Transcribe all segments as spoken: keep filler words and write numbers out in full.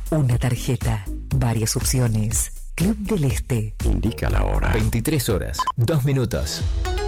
Una tarjeta, varias opciones. Club del Este. Indica la hora. veintitrés horas, dos minutos.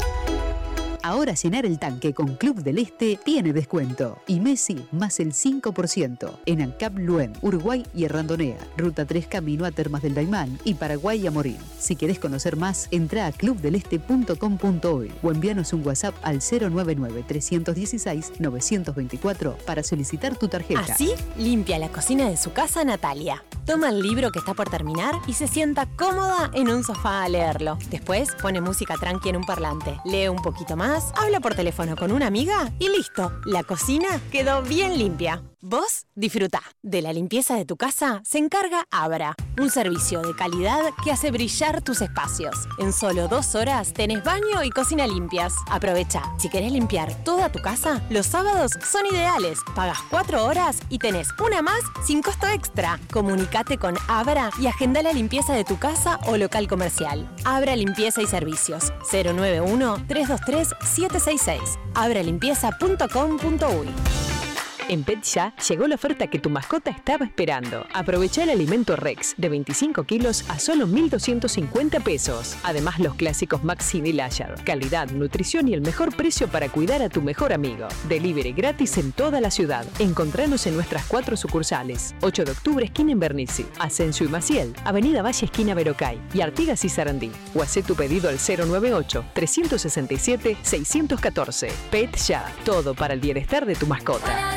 Ahora llenar el tanque con Club del Este tiene descuento. Y Messi más el cinco por ciento. En ANCAP Luen, Uruguay y Errandonea. Ruta tres camino a Termas del Daimán y Paraguay a Morín. Si querés conocer más, entra a club del este punto com punto uy o envíanos un WhatsApp al cero nueve nueve, tres uno seis, nueve dos cuatro para solicitar tu tarjeta. Así limpia la cocina de su casa Natalia. Toma el libro que está por terminar y se sienta cómoda en un sofá a leerlo. Después pone música tranqui en un parlante. Lee un poquito más, habla por teléfono con una amiga y listo. La cocina quedó bien limpia. Vos disfrutá. De la limpieza de tu casa se encarga Abra, un servicio de calidad que hace brillar tus espacios. En solo dos horas tenés baño y cocina limpias. Aprovecha. Si querés limpiar toda tu casa, los sábados son ideales. Pagas cuatro horas y tenés una más sin costo extra. Comunicate con Abra y agenda la limpieza de tu casa o local comercial. Abra Limpieza y Servicios. cero nueve uno, tres dos tres, siete seis seis. abra limpieza punto com punto uy. En PetSha llegó la oferta que tu mascota estaba esperando. Aprovecha el alimento Rex de veinticinco kilos a solo mil doscientos cincuenta pesos. Además, los clásicos Maxine y Lasher. Calidad, nutrición y el mejor precio para cuidar a tu mejor amigo. Delivery gratis en toda la ciudad. Encontranos en nuestras cuatro sucursales. ocho de octubre, esquina Invernizzi. Asensio y Maciel. Avenida Valle, esquina Verocay. Y Artigas y Sarandí. O hacé tu pedido al cero nueve ocho, tres seis siete, seis uno cuatro. PetSha. Todo para el bienestar de tu mascota.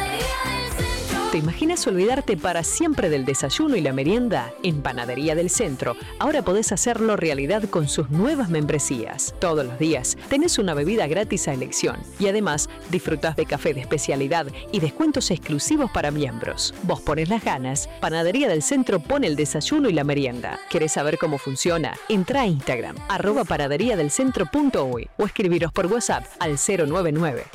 ¿Te imaginas olvidarte para siempre del desayuno y la merienda? En Panadería del Centro, ahora podés hacerlo realidad con sus nuevas membresías. Todos los días tenés una bebida gratis a elección y además disfrutás de café de especialidad y descuentos exclusivos para miembros. Vos pones las ganas, Panadería del Centro pone el desayuno y la merienda. ¿Querés saber cómo funciona? Entrá a Instagram, arroba panadería del centro punto uy o escribiros por WhatsApp al cero nueve nueve,